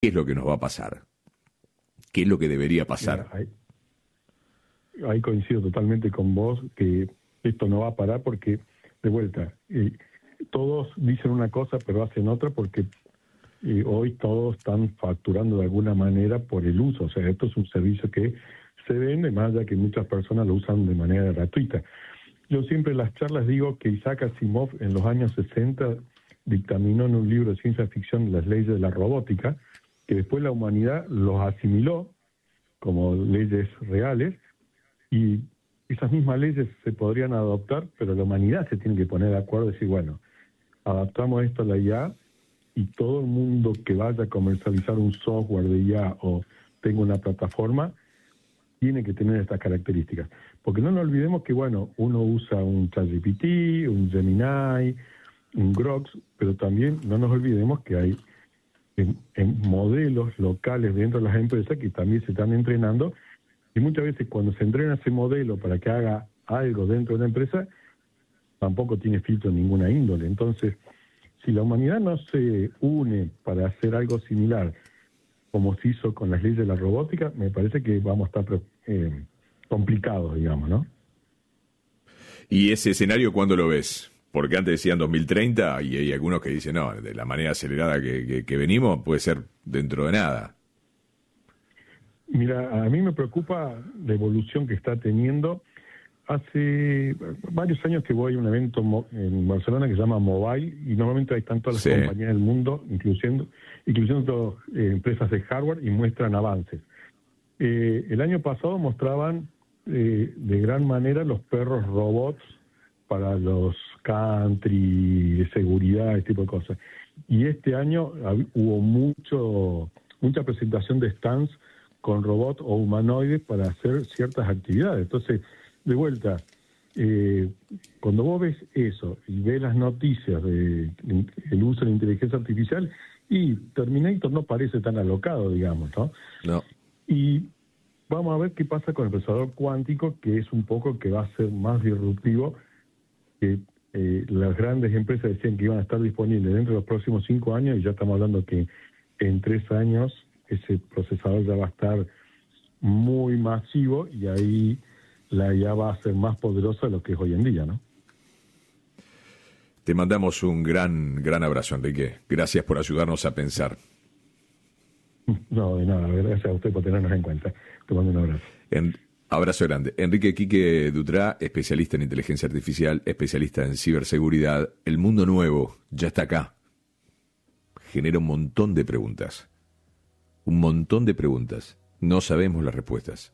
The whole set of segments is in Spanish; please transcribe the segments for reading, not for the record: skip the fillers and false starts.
es lo que nos va a pasar? ¿Qué es lo que debería pasar? Ahí coincido totalmente con vos, que esto no va a parar porque, de vuelta, todos dicen una cosa pero hacen otra porque hoy todos están facturando de alguna manera por el uso. O sea, esto es un servicio que se vende, más allá que muchas personas lo usan de manera gratuita. Yo siempre en las charlas digo que Isaac Asimov en los años 60 dictaminó en un libro de ciencia ficción las leyes de la robótica, que después la humanidad los asimiló como leyes reales, y esas mismas leyes se podrían adoptar, pero la humanidad se tiene que poner de acuerdo y decir, bueno, adaptamos esto a la IA y todo el mundo que vaya a comercializar un software de IA o tenga una plataforma tiene que tener estas características. Porque no nos olvidemos que, bueno, uno usa un ChatGPT, un Gemini, un Grok, pero también no nos olvidemos que hay en modelos locales dentro de las empresas que también se están entrenando, y muchas veces cuando se entrena ese modelo para que haga algo dentro de una empresa, tampoco tiene filtro en ninguna índole. Entonces, si la humanidad no se une para hacer algo similar como se hizo con las leyes de la robótica, me parece que vamos a estar complicados, digamos, ¿no? ¿Y ese escenario cuándo lo ves? Porque antes decían 2030 y hay algunos que dicen, no, de la manera acelerada que venimos puede ser dentro de nada. Mira, a mí me preocupa la evolución que está teniendo. Hace varios años que voy a un evento en Barcelona que se llama Mobile, y normalmente hay tantas las compañías del mundo, incluyendo empresas de hardware, y muestran avances. El año pasado mostraban de gran manera los perros robots para los country, de seguridad, ese tipo de cosas. Y este año hubo mucha presentación de stands con robots o humanoides para hacer ciertas actividades. Entonces, de vuelta, cuando vos ves eso y ves las noticias del uso de la inteligencia artificial, y Terminator no parece tan alocado, digamos, ¿no? No. Y vamos a ver qué pasa con el procesador cuántico, que es un poco que va a ser más disruptivo, que las grandes empresas decían que iban a estar disponibles dentro de los próximos 5 años, y ya estamos hablando que en 3 años ese procesador ya va a estar muy masivo, y ahí la IA va a ser más poderosa de lo que es hoy en día, ¿no? Te mandamos un gran abrazo, Enrique. Gracias por ayudarnos a pensar. No, de nada. Gracias a usted por tenernos en cuenta. Te mando un abrazo. Abrazo grande. Enrique Quique Dutrá, especialista en inteligencia artificial, especialista en ciberseguridad. El mundo nuevo ya está acá. Genera un montón de preguntas. Un montón de preguntas. No sabemos las respuestas.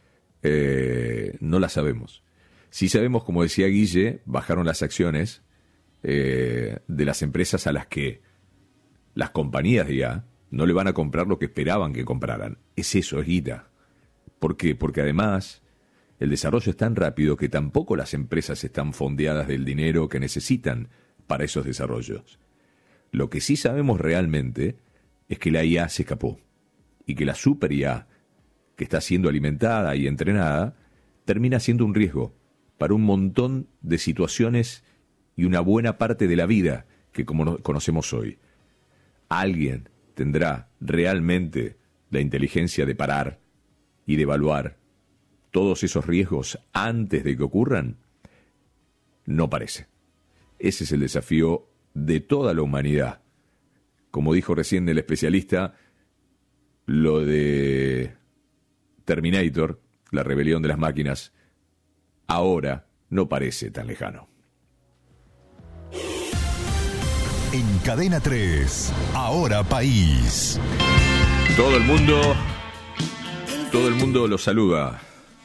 No las sabemos. Sí sabemos, como decía Guille, bajaron las acciones de las empresas a las que las compañías de IA no le van a comprar lo que esperaban que compraran. Es eso, es guita. ¿Por qué? Porque además el desarrollo es tan rápido que tampoco las empresas están fondeadas del dinero que necesitan para esos desarrollos. Lo que sí sabemos realmente es que la IA se escapó y que la super IA que está siendo alimentada y entrenada termina siendo un riesgo para un montón de situaciones y una buena parte de la vida que como conocemos hoy. ¿Alguien tendrá realmente la inteligencia de parar y de evaluar todos esos riesgos antes de que ocurran? No parece. Ese es el desafío de toda la humanidad. Como dijo recién el especialista, lo de Terminator, la rebelión de las máquinas, ahora no parece tan lejano. En Cadena 3, Ahora País. Todo el mundo lo saluda.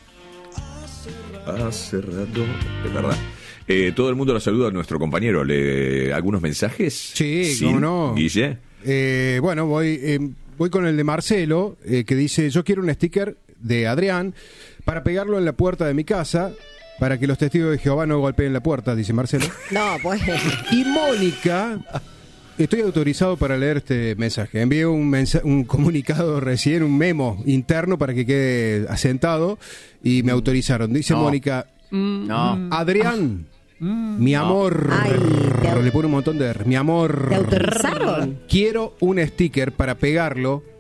Hace rato, es verdad. Todo el mundo lo saluda a nuestro compañero. ¿Algunos mensajes? Sí, cómo no. Guille. Bueno, voy con el de Marcelo, que dice: yo quiero un sticker de Adrián para pegarlo en la puerta de mi casa para que los testigos de Jehová no golpeen la puerta, dice Marcelo. No, pues. Y Mónica, estoy autorizado para leer este mensaje. Envié un comunicado recién, un memo interno para que quede asentado y me autorizaron. Dice Mónica: Adrián, mi amor. Ay, le pone un montón de mi amor. ¿Te autorizaron? Quiero un sticker para pegarlo